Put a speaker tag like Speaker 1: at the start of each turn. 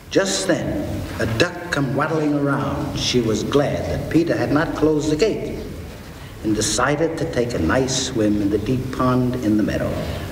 Speaker 1: Just then, a duck come waddling around. She was glad that Peter had not closed the gate and decided to take a nice swim in the deep pond in the meadow.